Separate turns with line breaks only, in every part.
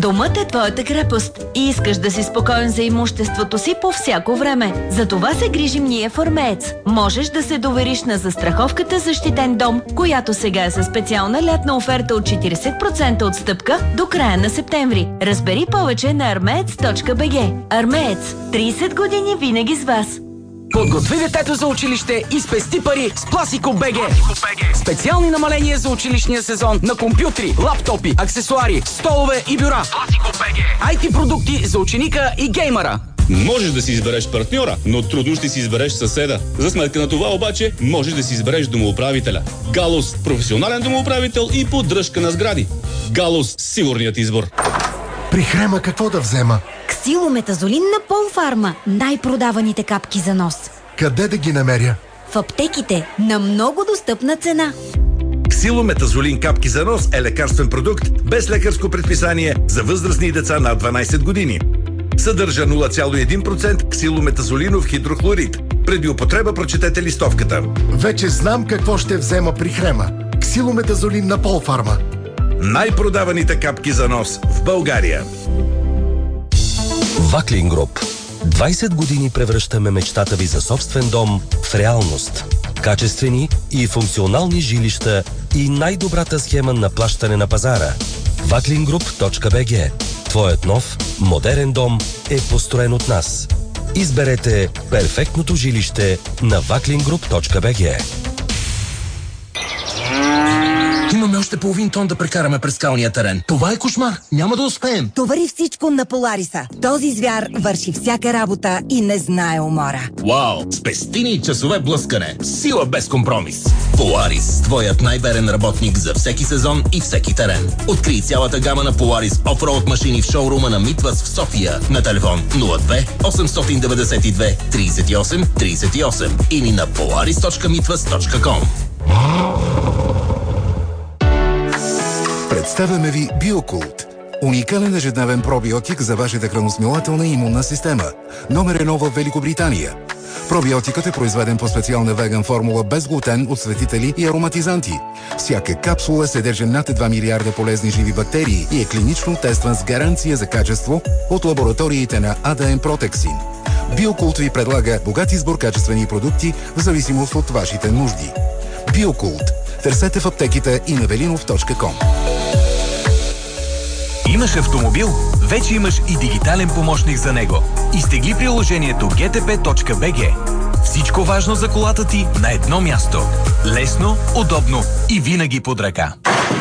Домът е твоята крепост и искаш да си спокоен за имуществото си по всяко време. За това се грижим ние в Армеец. Можеш да се довериш на застраховката защитен дом, която сега е със специална лятна оферта от 40% отстъпка до края на септември. Разбери повече на armeец.bg. Армеец. 30 години винаги с вас.
Подготви детето за училище и спести пари с Пласико БГ. Специални намаления за училищния сезон на компютри, лаптопи, аксесуари, столове и бюра. Пласико БГ. IT продукти за ученика и геймера.
Можеш да си избереш партньора, но трудно ще си избереш съседа. За сметка на това обаче, можеш да си избереш домоуправителя. Галус – професионален домоуправител и поддръжка на сгради. Галус – сигурният избор.
При Хрема какво да взема?
Ксилометазолин на Полфарма. Най-продаваните капки за нос.
Къде да ги намеря?
В аптеките на много достъпна цена.
Ксилометазолин капки за нос е лекарствен продукт без лекарско предписание за възрастни и деца над 12 години. Съдържа 0,1% ксилометазолинов хидрохлорид. Преди употреба прочетете листовката.
Вече знам какво ще взема при Хрема. Ксилометазолин на Полфарма.
Най-продаваните капки за нос в България.
Ваклин Груп. 20 години превръщаме мечтата ви за собствен дом в реалност. Качествени и функционални жилища и най-добрата схема на плащане на пазара. Vaklingroup.bg. Твоят нов, модерен дом е построен от нас. Изберете перфектното жилище на Vaklingroup.bg.
Имаме още половин тон да прекараме през скалния терен. Това е кошмар. Няма да успеем.
Товари всичко на Полариса. Този звяр върши всяка работа и не знае умора.
Вау! Спести ни часове блъскане. Сила без компромис. Поларис. Твоят най-верен работник за всеки сезон и всеки терен. Открий цялата гама на Поларис офроуд машини в шоурума на Митвас в София. На телефон 02 892 38 38 или на polaris.mitwas.com.
Представяме ви Биокулт. Уникален ежедневен пробиотик за вашата храносмилателна и имунна система. Номер 1 в Великобритания. Пробиотикът е произведен по специална веган формула без глутен, осветители и ароматизанти. Всяка капсула съдържа над 2 милиарда полезни живи бактерии и е клинично тестван с гаранция за качество от лабораториите на ADM Protexin. Биокулт ви предлага богат избор качествени продукти в зависимост от вашите нужди. Биокулт. Търсете в аптеките и на velinov.com.
Имаш автомобил? Вече имаш и дигитален помощник за него. Изтегли приложението gtp.bg. Всичко важно за колата ти на едно място. Лесно, удобно и винаги под ръка.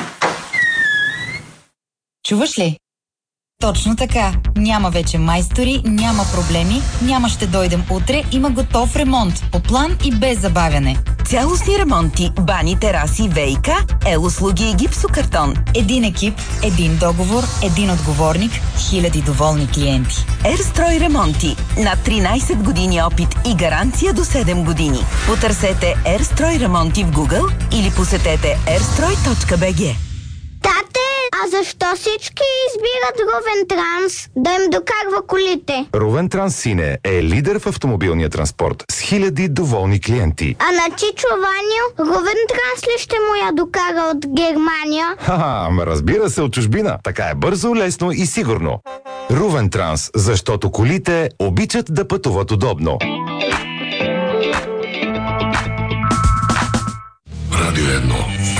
Чуваш ли? Точно така. Няма вече майстори, няма проблеми, няма ще дойдем утре, има готов ремонт. По план и без забавяне.
Цялостни ремонти, бани, тераси, ВиК, услуги и гипсокартон.
Един екип, един договор, един отговорник, хиляди доволни клиенти.
Ерстрой ремонти. Над 13 години опит и гаранция до 7 години. Потърсете Ерстрой ремонти в Google или посетете erstroj.bg.
А защо всички избират Ровен Транс да им докарва колите?
Ровен Транс Сине е лидер в автомобилния транспорт с хиляди доволни клиенти.
А на Чичо Ваню Ровен Транс ли ще му я докара от Германия?
Ама разбира се, от чужбина. Така е бързо, лесно и сигурно. Ровен Транс, защото колите обичат да пътуват удобно.